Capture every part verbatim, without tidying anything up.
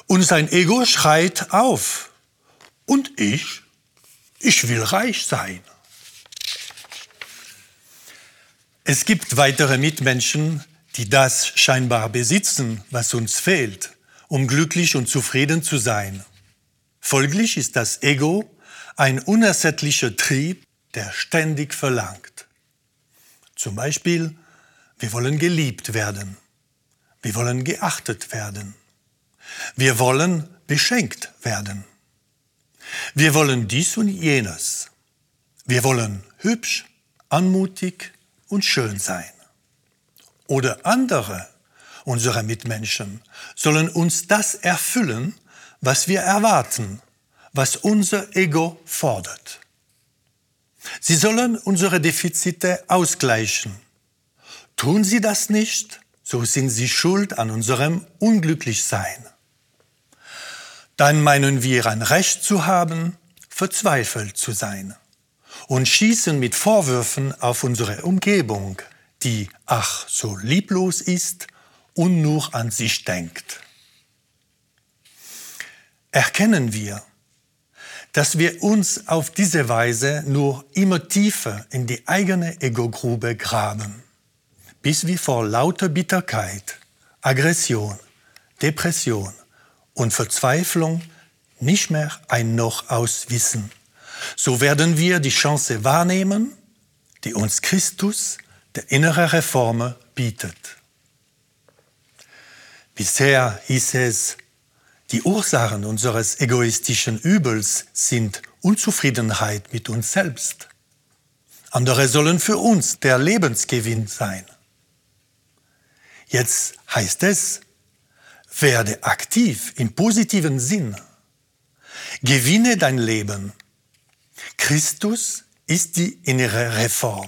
Und sein Ego schreit auf. Und ich? Ich will reich sein. Es gibt weitere Mitmenschen, die das scheinbar besitzen, was uns fehlt, um glücklich und zufrieden zu sein. Folglich ist das Ego ein unersättlicher Trieb, der ständig verlangt. Zum Beispiel, wir wollen geliebt werden. Wir wollen geachtet werden. Wir wollen beschenkt werden. Wir wollen dies und jenes. Wir wollen hübsch, anmutig und schön sein. Oder andere, unsere Mitmenschen, sollen uns das erfüllen, was wir erwarten, was unser Ego fordert. Sie sollen unsere Defizite ausgleichen. Tun sie das nicht, so sind sie schuld an unserem Unglücklichsein. Dann meinen wir ein Recht zu haben, verzweifelt zu sein und schießen mit Vorwürfen auf unsere Umgebung, die ach so lieblos ist und nur an sich denkt. Erkennen wir, dass wir uns auf diese Weise nur immer tiefer in die eigene Ego-Grube graben, bis wir vor lauter Bitterkeit, Aggression, Depression und Verzweiflung nicht mehr ein Noch auswissen. So werden wir die Chance wahrnehmen, die uns Christus, der innere Reformer, bietet. Bisher hieß es, die Ursachen unseres egoistischen Übels sind Unzufriedenheit mit uns selbst. Andere sollen für uns der Lebensgewinn sein. Jetzt heißt es, werde aktiv im positiven Sinn. Gewinne dein Leben. Christus ist die innere Reform.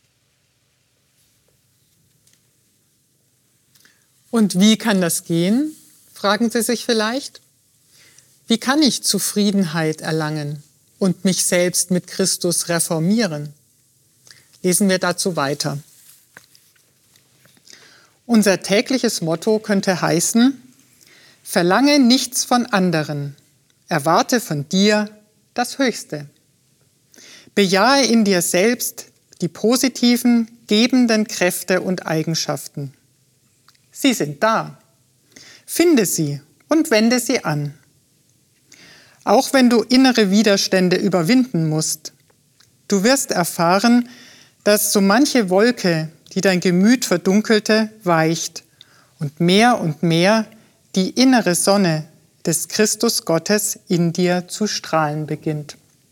Und wie kann das gehen, fragen Sie sich vielleicht? Wie kann ich Zufriedenheit erlangen und mich selbst mit Christus reformieren? Lesen wir dazu weiter. Unser tägliches Motto könnte heißen: Verlange nichts von anderen, erwarte von dir das Höchste. Bejahe in dir selbst die positiven, gebenden Kräfte und Eigenschaften. Sie sind da. Finde sie und wende sie an. Auch wenn du innere Widerstände überwinden musst, du wirst erfahren, dass so manche Wolke, die dein Gemüt verdunkelte, weicht und mehr und mehr die innere Sonne des Christus Gottes in dir zu strahlen beginnt.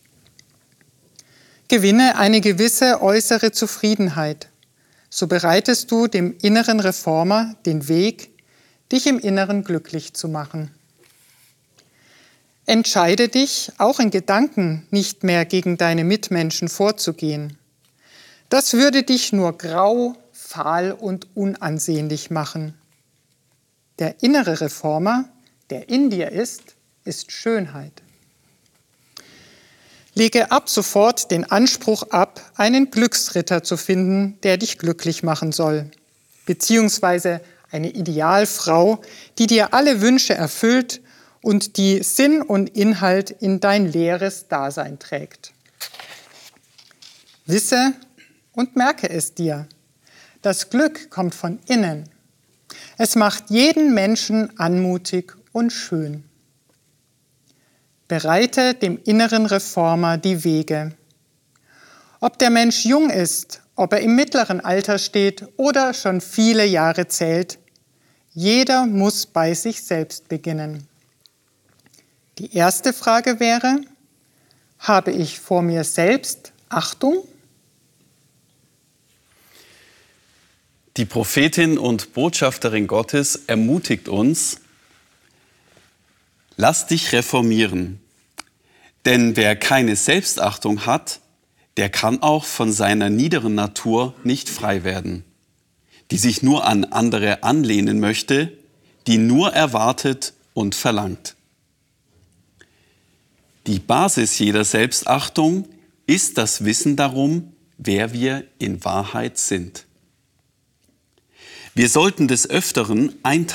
Gewinne eine gewisse äußere Zufriedenheit, so bereitest du dem inneren Reformer den Weg, dich im Inneren glücklich zu machen. Entscheide dich, auch in Gedanken nicht mehr gegen deine Mitmenschen vorzugehen. Das würde dich nur grau, fahl und unansehnlich machen. Der innere Reformer, der in dir ist, ist Schönheit. Lege ab sofort den Anspruch ab, einen Glücksritter zu finden, der dich glücklich machen soll, beziehungsweise eine Idealfrau, die dir alle Wünsche erfüllt und die Sinn und Inhalt in dein leeres Dasein trägt. Wisse und merke es dir: Das Glück kommt von innen. Es macht jeden Menschen anmutig und schön. Bereite dem inneren Reformer die Wege. Ob der Mensch jung ist, ob er im mittleren Alter steht oder schon viele Jahre zählt, jeder muss bei sich selbst beginnen. Die erste Frage wäre: Habe ich vor mir selbst Achtung? Die Prophetin und Botschafterin Gottes ermutigt uns: Lass dich reformieren, denn wer keine Selbstachtung hat, der kann auch von seiner niederen Natur nicht frei werden, die sich nur an andere anlehnen möchte, die nur erwartet und verlangt. Die Basis jeder Selbstachtung ist das Wissen darum, wer wir in Wahrheit sind. Wir sollten des Öfteren eintauchen